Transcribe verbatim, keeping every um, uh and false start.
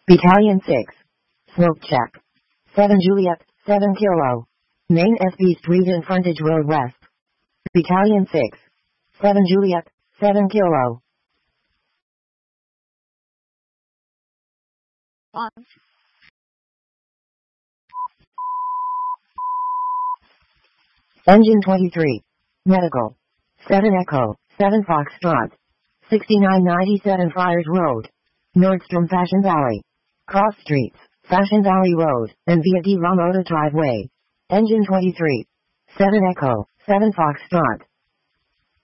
Battalion six. Smoke check. seven Juliet, seven Kilo. Main S B Street and Frontage Road West. Battalion six. seven Juliet, seven Kilo. On. Engine twenty-three. Medical. seven Echo, seven Foxtrot. sixty-nine ninety-seven Friars Road. Nordstrom Fashion Valley. Cross Streets, Fashion Valley Road, and Via di Ramoda Driveway. Engine twenty-three. seven Echo, seven Foxtrot.